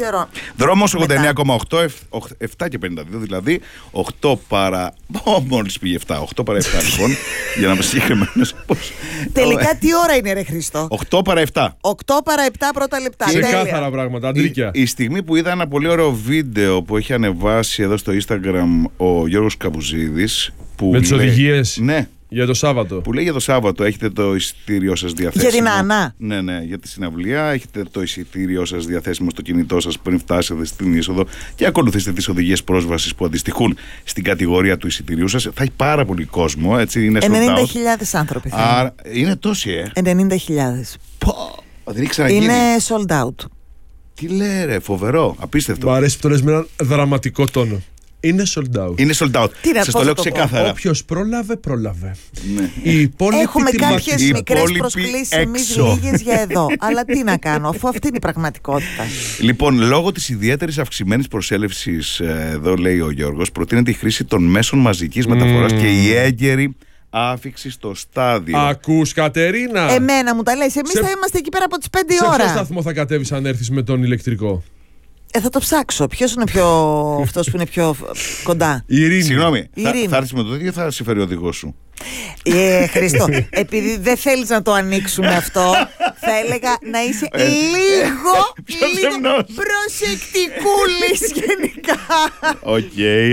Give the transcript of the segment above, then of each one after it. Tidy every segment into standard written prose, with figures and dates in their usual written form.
ξέρω. Δρόμος 89,8, 7 και 52, δηλαδή 8 παρά. Μόλις πήγε 7, 8 παρά 7 λοιπόν, για να είμαι συγκεκριμένος. Τελικά τι ώρα είναι, ρε Χριστό? 8 παρά 7. 8 παρά 7 πρώτα λεπτά. Ξεκάθαρα πράγματα, αντρίκια. Η στιγμή που είδα ένα πολύ ωραίο βίντεο που έχει ανεβάσει εδώ στο Instagram ο Γιώργος Καπουζίδης. Με τις οδηγίες. Ναι. Για το Σάββατο. Που λέει για το Σάββατο έχετε το εισιτήριό σας διαθέσιμο. Για την Άννα. Ναι, για τη συναυλία έχετε το εισιτήριό σας διαθέσιμο στο κινητό σας πριν φτάσετε στην είσοδο και ακολουθήστε τις οδηγίες πρόσβασης που αντιστοιχούν στην κατηγορία του εισιτηρίου σας. Θα έχει πάρα πολύ κόσμο, έτσι. Είναι 90.000 άνθρωποι. Άρα, είναι τόσοι, 90.000. Δεν έχει ξαναγίνει. Είναι sold out. Τι λέει, ρε, φοβερό, απίστευτο. Μου αρέσει που το λες με έναν δραματικό τόνο. Είναι sold out. Είναι sold out. Σας το λέω ξεκάθαρα. Όποιος πρόλαβε. Ναι. Έχουμε κάποιες μικρές προσκλήσεις εμείς λίγες για εδώ. Αλλά τι να κάνω, αφού αυτή είναι η πραγματικότητα. Λοιπόν, λόγω της ιδιαίτερης αυξημένης προσέλευσης, εδώ λέει ο Γιώργος, προτείνεται η χρήση των μέσων μαζικής μεταφοράς και η έγκαιρη άφιξη στο στάδιο. Ακούς, Κατερίνα. Εμένα μου τα λες. Εμείς θα είμαστε εκεί πέρα από τις 5 ώρα. Σε ποιο σταθμό θα κατέβεις αν έρθεις με τον ηλεκτρικό? Θα το ψάξω. Ποιος είναι αυτός που είναι πιο κοντά? Η Ειρήνη. Συγγνώμη, θα έρθεις με το ίδιο ή θα σε φέρει ο οδηγός σου? Χρήστο, επειδή δεν θέλεις να το ανοίξουμε αυτό, θα έλεγα να είσαι λίγο προσεκτικούλης γενικά. Οκ.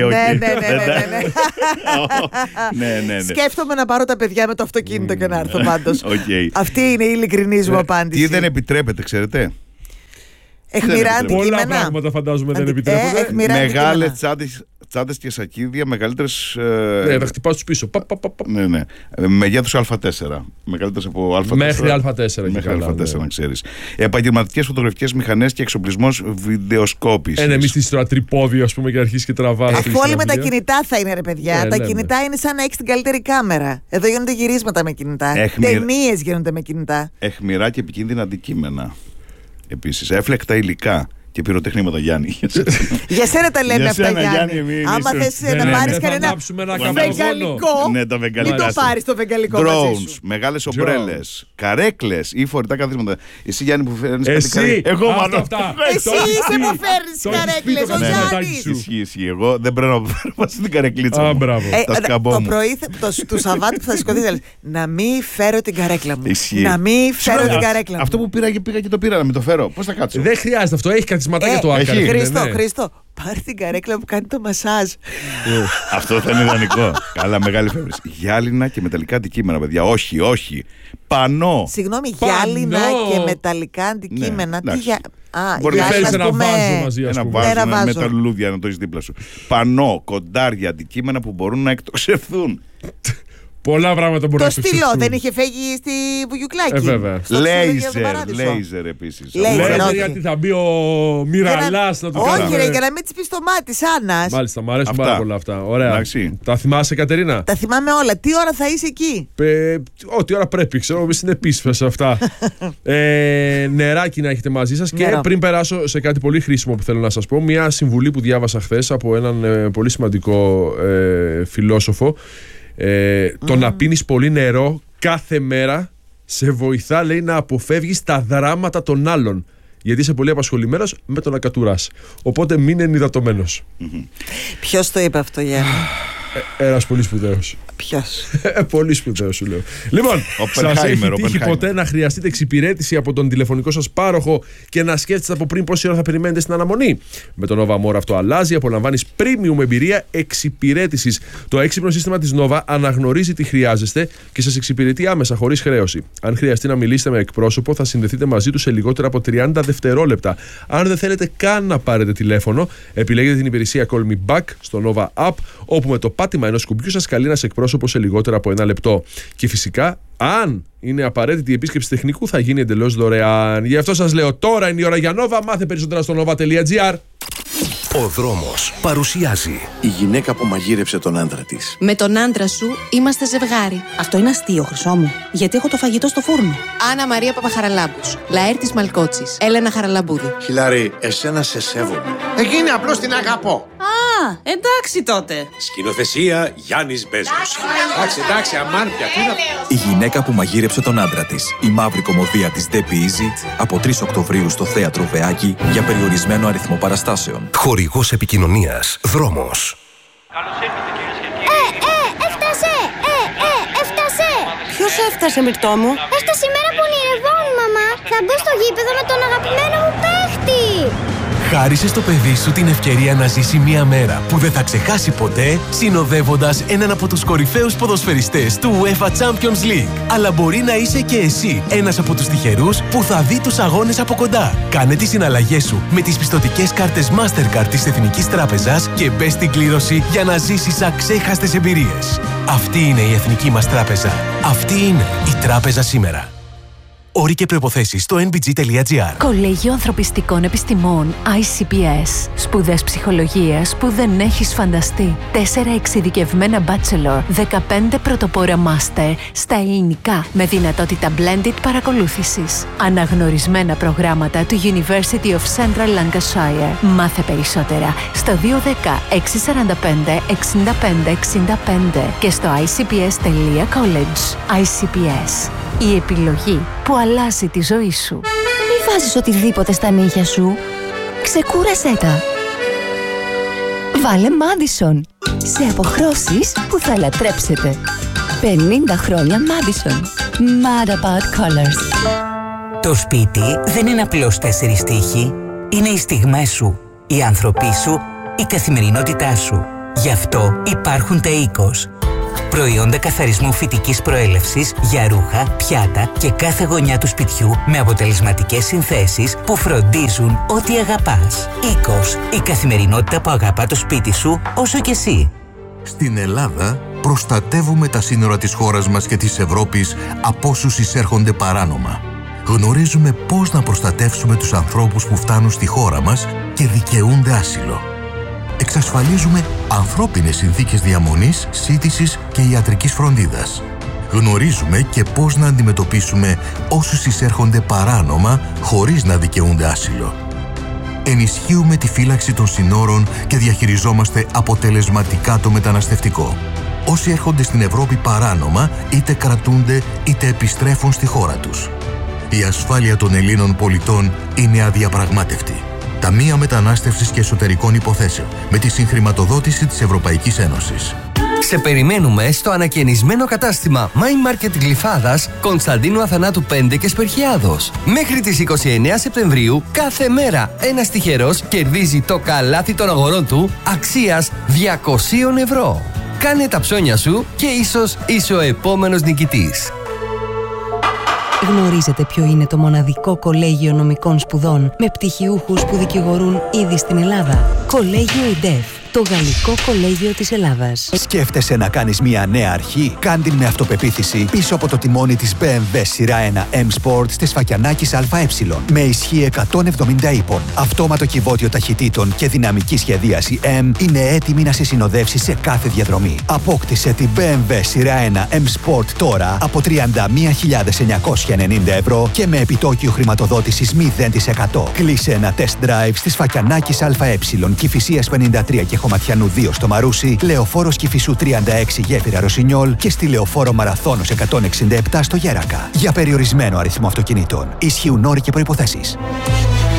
Ναι. Σκέφτομαι να πάρω τα παιδιά με το αυτοκίνητο και να έρθω πάντως. Αυτή είναι η ειλικρινής μου απάντηση. Τι δεν επιτρέπεται, ξέρετε? Αιχμηρά αντικείμενα. Πολλά πράγματα φαντάζομαι δεν επιτρέπονται. Μεγάλες τσάντες και σακίδια, μεγαλύτερες. Ναι, θα χτυπάς τους πίσω. Ναι. Μεγέθους Α4. Μεγαλύτερες από Α4. Μέχρι Α4. Μέχρι Α4, να ξέρεις. Επαγγελματικές φωτογραφικές μηχανές και εξοπλισμός βιντεοσκόπησης. Εμείς στήσεις τώρα τρυπόδιο, ας πούμε, και αρχίσεις και τραβάς. Αφού όλοι με τα κινητά θα είναι, ρε παιδιά. Τα κινητά είναι σαν να έχεις την καλύτερη κάμερα. Εδώ γίνονται γυρίσματα με κινητά. Ταινίες γίνονται με κινητά. Αιχμηρά και επικίνδυνα αντικείμενα. Επίσης, έφλεκτα υλικά και πυροτεχνήματα, Γιάννη. Για σένα τα λέμε αυτά, Γιάννη. Άμα θες να πάρεις κανένα βεγγαλικό, μην το πάρεις το βεγγαλικό μαζί σου. Μεγάλες ομπρέλες, καρέκλες ή φορητά καθίσματα. Εσύ, Γιάννη, που φέρνεις κάτι καρέκλες. Εγώ μάλλον. Εσύ είσαι που φέρνεις καρέκλες, ο Γιάννης. Ισχύει. Εγώ δεν πρέπει να φέρω στην καρεκλίτσα μου. Το πρωί του Σαββάτου που θα σηκωθείς, να μην φέρω την καρέκλα μου. Να μην φέρω την καρέκλα μου. Αυτό που πήγα και το πήρα, να μην το φέρω. Πώς θα κάτσω? Δεν χρειάζεται αυτό, έχει κατσιματάκια το άκαρο. Χρήστο, πάρ' την καρέκλα που κάνει το μασάζ. Αυτό θα είναι ιδανικό. Καλά, μεγάλη φέβρεση. Γυάλινα και μεταλλικά αντικείμενα, παιδιά. Όχι. Πανό. Συγγνώμη, γυάλινα και μεταλλικά αντικείμενα. Τι για. Μπορεί να φέρεις ένα βάζο μαζί, ένα βάζο με τα λουλούδια να το έχεις δίπλα σου. Πανό, κοντάρια, αντικείμενα που μπορούν να εκτοξευθούν. Πολλά πράγματα μπορούν να το στυλό δεν είχε φέγει στη Βουγιουκλάκη? Βέβαια. Λέιζερ επίσης. Λέιζερ, γιατί θα μπει ο Μυραλάς να το κάνει. Όχι, για να μην της πεις το μάτι, Άννας. Μάλιστα, μου αρέσουν πάρα πολλά αυτά. Ωραία. Τα θυμάσαι, Κατερίνα? Τα θυμάμαι όλα. Τι ώρα θα είσαι εκεί? Ό,τι ώρα πρέπει. Ξέρω, εμείς είναι επίσημες αυτά. Νεράκι να έχετε μαζί σας. Και πριν περάσω σε κάτι πολύ χρήσιμο που θέλω να σας πω, μια συμβουλή που διάβασα χθες από έναν πολύ σημαντικό φιλόσοφο. Το να πίνεις πολύ νερό κάθε μέρα σε βοηθά, λέει, να αποφεύγεις τα δράματα των άλλων. Γιατί είσαι πολύ απασχολημένος με το να κατουράς. Οπότε μην είναι υδατωμένος. Ποιος το είπε αυτό, Γιάννη? Ένας πολύ σπουδαίος. Ποιος? Πολύ σπουδαίος, σου λέω. Λοιπόν, σας έχει τύχει ποτέ να χρειαστείτε εξυπηρέτηση από τον τηλεφωνικό σας πάροχο και να σκέφτεστε από πριν πόση ώρα θα περιμένετε στην αναμονή? Με το Nova More αυτό αλλάζει. Απολαμβάνεις premium εμπειρία εξυπηρέτησης. Το έξυπνο σύστημα της Nova αναγνωρίζει τι χρειάζεστε και σας εξυπηρετεί άμεσα, χωρίς χρέωση. Αν χρειαστεί να μιλήσετε με εκπρόσωπο, θα συνδεθείτε μαζί του σε λιγότερα από 30 δευτερόλεπτα. Αν δεν θέλετε καν να πάρετε τηλέφωνο, επιλέγετε την υπηρεσία Call Me Back στο Nova App, όπου με το πάτημα ενός κουμπιού σας καλεί ένας εκπρόσωπος σε λιγότερα από 1 λεπτό. Και φυσικά, αν είναι απαραίτητη η επίσκεψη τεχνικού, θα γίνει εντελώς δωρεάν. Γι' αυτό σας λέω, τώρα είναι η ώρα για Nova. Μάθε περισσότερα στο nova.gr. Ο δρόμος παρουσιάζει η γυναίκα που μαγείρεψε τον άντρα της. Με τον άντρα σου είμαστε ζευγάρι. Αυτό είναι αστείο, Χρυσό μου. Γιατί έχω το φαγητό στο φούρνο. Άννα Μαρία Παπαχαραλάμπους, Λαέρτης Μαλκότσης, Έλενα Χαραλαμπούδη. Χιλάρη, εσένα σε σέβομαι. Εκείνη απλώς την αγαπώ. Εντάξει τότε. Σκηνοθεσία Γιάννης Μπέζος. Εντάξει, αμάρτια. Η γυναίκα που μαγείρεψε τον άντρα της. Η μαύρη κομμωδία της Debbie Easy από 3 Οκτωβρίου στο Θέατρο Βεάκη για περιορισμένο αριθμό παραστάσεων. Χορηγός επικοινωνίας Δρόμος. Έφτασε! Ποιος έφτασε, Μυρτώ μου? Έφτασε η μέρα που ονειρευόμουν, μαμά. Θα μπω στο γήπεδο με τον αγαπημένο μου παίχτη. Χάρισε στο παιδί σου την ευκαιρία να ζήσει μια μέρα που δεν θα ξεχάσει ποτέ, συνοδεύοντας έναν από τους κορυφαίους ποδοσφαιριστές του UEFA Champions League. Αλλά μπορεί να είσαι και εσύ ένας από τους τυχερούς που θα δει τους αγώνες από κοντά. Κάνε τις συναλλαγές σου με τις πιστωτικές κάρτες Mastercard της Εθνικής Τράπεζας και μπες στην κλήρωση για να ζήσεις αξέχαστες εμπειρίες. Αυτή είναι η Εθνική μας Τράπεζα. Αυτή είναι η Τράπεζα σήμερα. Όροι και προϋποθέσεις στο nbg.gr. Κολέγιο Ανθρωπιστικών Επιστημών ICPS. Σπουδές ψυχολογίας που δεν έχεις φανταστεί. 4 εξειδικευμένα bachelor, 15 πρωτοπόρα master στα ελληνικά με δυνατότητα blended παρακολούθησης. Αναγνωρισμένα προγράμματα του University of Central Lancashire. Μάθε περισσότερα στο 210 645 65 65 και στο icps.college. ICPS. Η επιλογή που αλλάζει τη ζωή σου. Μη βάζεις οτιδήποτε στα νύχια σου. Ξεκούρασέ τα. Βάλε Madison. Σε αποχρώσεις που θα λατρέψετε. 50 χρόνια Madison. Mad about colors. Το σπίτι δεν είναι απλώς 4 τοίχοι. Είναι οι στιγμές σου, οι άνθρωποι σου, η καθημερινότητά σου. Γι' αυτό υπάρχουν τα Oikos. Προϊόντα καθαρισμού φυτικής προέλευσης για ρούχα, πιάτα και κάθε γωνιά του σπιτιού με αποτελεσματικές συνθέσεις που φροντίζουν ό,τι αγαπάς. Oikos, η καθημερινότητα που αγαπά το σπίτι σου όσο και εσύ. Στην Ελλάδα προστατεύουμε τα σύνορα της χώρας μας και της Ευρώπης από όσους εισέρχονται παράνομα. Γνωρίζουμε πώς να προστατεύσουμε τους ανθρώπους που φτάνουν στη χώρα μας και δικαιούνται άσυλο. Εξασφαλίζουμε ανθρώπινες συνθήκες διαμονής, σύντησης και ιατρικής φροντίδας. Γνωρίζουμε και πώς να αντιμετωπίσουμε όσους εισέρχονται παράνομα χωρίς να δικαιούνται άσυλο. Ενισχύουμε τη φύλαξη των συνόρων και διαχειριζόμαστε αποτελεσματικά το μεταναστευτικό. Όσοι έρχονται στην Ευρώπη παράνομα είτε κρατούνται είτε επιστρέφουν στη χώρα τους. Η ασφάλεια των Ελλήνων πολιτών είναι αδιαπραγμάτευτη. Ταμεία Μετανάστευσης και Εσωτερικών Υποθέσεων με τη συγχρηματοδότηση της Ευρωπαϊκής Ένωσης. Σε περιμένουμε στο ανακαινισμένο κατάστημα My Market Γλυφάδας, Κωνσταντίνου Αθανάτου 5 και Σπερχιάδος. Μέχρι τις 29 Σεπτεμβρίου κάθε μέρα ένας τυχερός κερδίζει το καλάθι των αγορών του αξίας 200 ευρώ. Κάνε τα ψώνια σου και ίσως είσαι ο επόμενος νικητής. Γνωρίζετε ποιο είναι το μοναδικό κολέγιο νομικών σπουδών με πτυχιούχους που δικηγορούν ήδη στην Ελλάδα? Κολέγιο ΙΝΤΕΦ. Το Γαλλικό Κολέγιο της Ελλάδας. Σκέφτεσαι να κάνεις μια νέα αρχή? Κάν' την με αυτοπεποίθηση πίσω από το τιμόνι της BMW σειρά 1 M Sport της Φακιανάκης ΑΕ. Με ισχύ 170 ύπων, αυτόματο κυβότιο ταχυτήτων και δυναμική σχεδίαση M είναι έτοιμη να σε συνοδεύσει σε κάθε διαδρομή. Απόκτησε την BMW σειρά 1 M Sport τώρα από 31.990 ευρώ και με επιτόκιο χρηματοδότησης 0%. Κλείσε ένα test drive στις Φακιανάκης ΑΕ, Κηφισίας 53 και Χωματιανού 2 στο Μαρούσι, Λεωφόρος Κηφισού 36 Γέφυρα Ρωσινιόλ και στη Λεωφόρο Μαραθώνος 167 στο Γέρακα. Για περιορισμένο αριθμό αυτοκινήτων. Ισχύουν όροι και προϋποθέσεις.